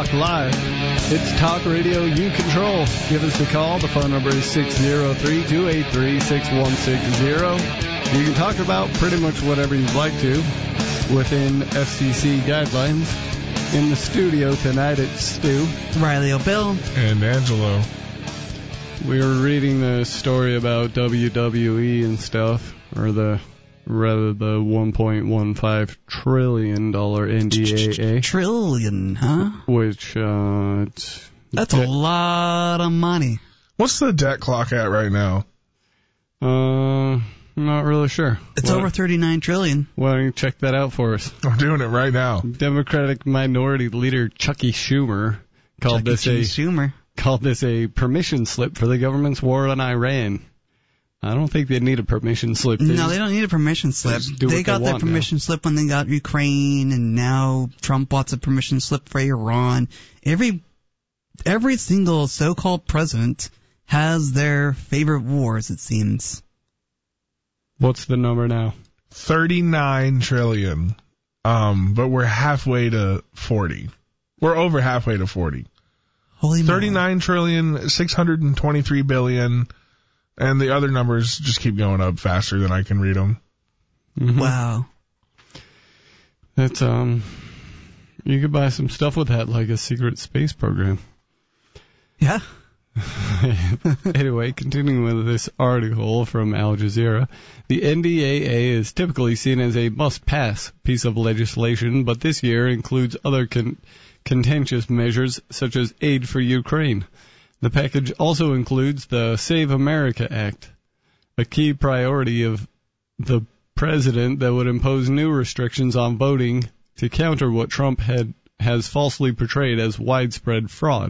Talk Live. It's Talk Radio you control. Give us a call. The phone number is 603-283-6160. You can talk about pretty much whatever you'd like to within FCC guidelines. In the studio tonight, it's Stu, Riley O'Bill, and Angelo. We were reading the story about WWE and stuff, or the $1.15 trillion NDAA. Trillion, huh? Which, that's a lot of money. What's the debt clock at right now? Not really sure. It's over 39 trillion. Why don't you check that out for us? I'm doing it right now. Democratic Minority Leader Chucky Schumer called this a permission slip for the government's war on Iran. I don't think they need a permission slip. No, they don't need a permission slip. They got their permission slip when they got Ukraine, and now Trump wants a permission slip for Iran. Every single so-called president has their favorite wars, it seems. What's the number now? 39 trillion. But we're halfway to 40. We're over halfway to 40. Holy 39 trillion, 623 billion. And the other numbers just keep going up faster than I can read them. Mm-hmm. Wow. That's, you could buy some stuff with that, like a secret space program. Yeah. Anyway, continuing with this article from Al Jazeera, the NDAA is typically seen as a must-pass piece of legislation, but this year includes other contentious measures such as aid for Ukraine. The package also includes the Save America Act, a key priority of the president that would impose new restrictions on voting to counter what Trump has falsely portrayed as widespread fraud.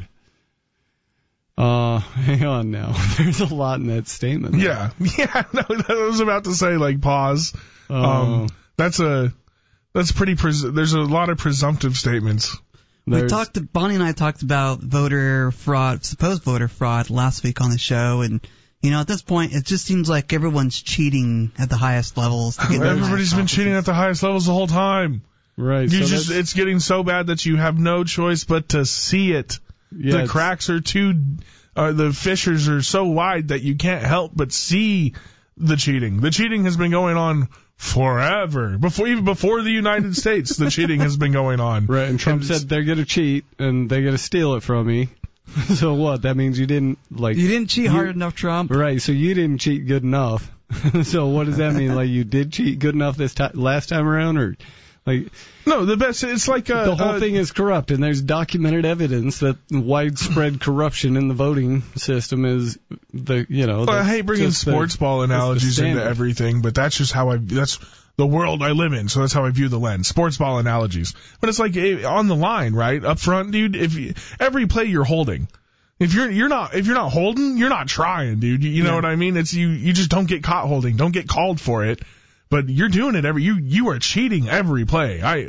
Hang on now. There's a lot in that statement. Yeah. No, I was about to say, like, pause. There's a lot of presumptive statements. Bonnie and I talked about voter fraud, supposed voter fraud last week on the show, and at this point, it just seems like everyone's cheating at the highest levels. Everybody's been cheating at the highest levels the whole time. Right. It's getting so bad that you have no choice but to see it. Yeah, the cracks are the fissures are so wide that you can't help but see the cheating. The cheating has been going on forever. Even before the United States, the cheating has been going on. Right, and Trump said they're going to cheat and they're going to steal it from me. So what? That means you didn't cheat hard enough, Trump. Right, so you didn't cheat good enough. So what does that mean? Like you did cheat good enough last time around, or like? No, the best. It's like the whole thing is corrupt, and there's documented evidence that widespread corruption in the voting system is I hate bringing sports ball analogies into everything, but that's just how that's the world I live in, so that's how I view the lens. Sports ball analogies, but it's like on the line, right up front, dude. Every play you're holding. If you're not holding, you're not trying, dude. You know what I mean? It's you just don't get caught holding, don't get called for it. But you're doing it you are cheating every play. I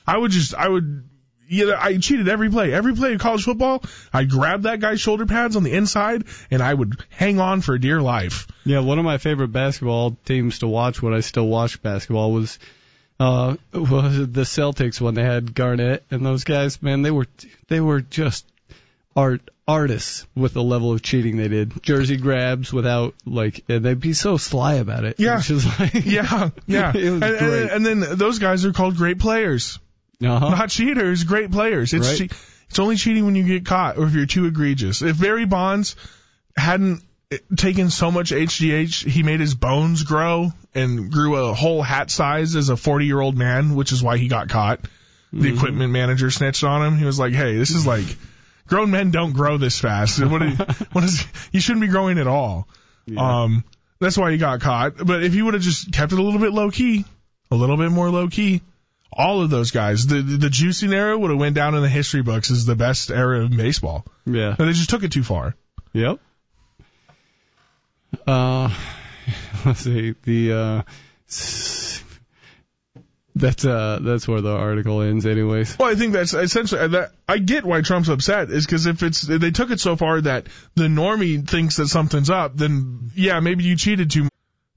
cheated every play. Every play of college football, I grabbed that guy's shoulder pads on the inside and I would hang on for dear life. Yeah, one of my favorite basketball teams to watch when I still watch basketball was the Celtics when they had Garnett and those guys. Man, they were just artists with the level of cheating they did. Jersey grabs without, and they'd be so sly about it. Yeah. It was yeah. It was great. And then those guys are called great players. Uh-huh. Not cheaters, great players. It's only cheating when you get caught or if you're too egregious. If Barry Bonds hadn't taken so much HGH, he made his bones grow and grew a whole hat size as a 40-year-old man, which is why he got caught. The equipment manager snitched on him. He was like, hey, this is like... Grown men don't grow this fast. You shouldn't be growing at all. Yeah. That's why he got caught. But if you would have just kept it a little bit low key, a little bit more low key, all of those guys, the juicing era would have went down in the history books as the best era of baseball. Yeah. And they just took it too far. Yep. Let's see. That's where the article ends anyways. Well, I think that's essentially, I get why Trump's upset, is because if they took it so far that the normie thinks that something's up, then yeah, maybe you cheated too